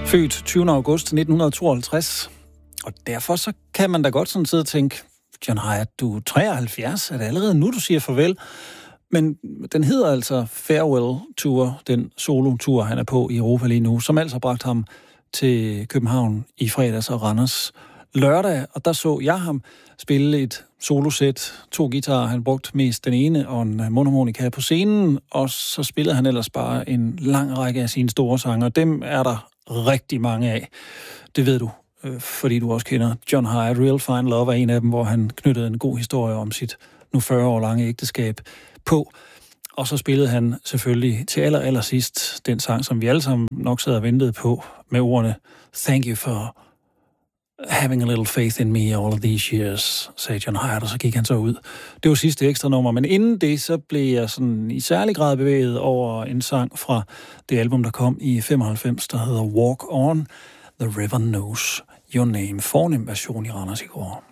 Født 20. august 1952. Og derfor så kan man da godt sådan sidde og tænke, John Hiatt, du er 73, er det allerede nu, du siger farvel? Men den hedder altså Farewell Tour, den solo-tour, han er på i Europa lige nu, som altså har bragt ham til København i fredags og Randers lørdag, og der så jeg ham spille et solosæt, 2 guitarer, han brugte mest den ene, og en mundharmonika på scenen, og så spillede han ellers bare en lang række af sine store sange, og dem er der rigtig mange af. Det ved du, fordi du også kender John Hiatt. Real Fine Love er en af dem, hvor han knyttede en god historie om sit nu 40 år lange ægteskab på. Og så spillede han selvfølgelig til allersidst den sang, som vi alle sammen nok sad og ventede på, med ordene Thank you for having a little faith in me all of these years, sagde John Hiatt, og så gik han så ud. Det var sidste ekstra nummer, men inden det, så blev jeg sådan i særlig grad bevæget over en sang fra det album, der kom i 95, der hedder Walk On, The River Knows Your Name. Fornem version i Randers i går.